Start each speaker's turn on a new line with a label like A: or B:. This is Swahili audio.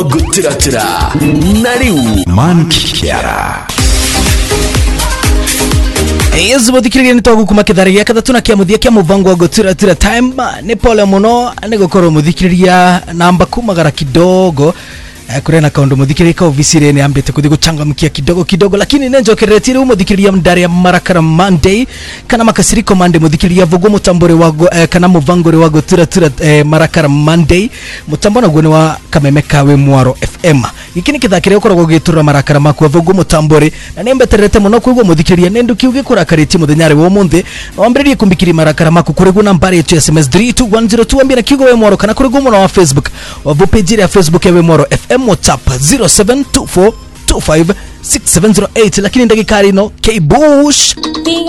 A: Gutira Nariu Mankiara Yezu bodikiriye nitogu kumakethariya kadatuna kia muthia kia muvango wa Gutira time ni pole muno nigokoro muthikiriya namba kumagara kidogo kurena kaundo muthikiriya ka ofisire ni ambete kuthi guchangamkia kidogo lakini nenjokeretire umuthikiriya mdari ya Marakara Monday kana makasiriko Monday muthikiriya vugo mutambore wago kana muvangore wa Gutira Marakara Monday mutambona gone wa Kamemekawe Mwaro FM ikini kithakire ukoragwo gitura Marakara makwa vugo mutambore na nembeterete muno kuigwo muthikiriya nenduki ugikurakariti muthenyare wo munthe wambiririe kumbikiri Marakara makwa kurigu nambari yetu ya SMS 32102 ambira kigo we Mwaro kana kurigu muno wa Facebook wa page ya Facebook ya we Mwaro FM WhatsApp 0724256708 lakini ndagikari no K Bush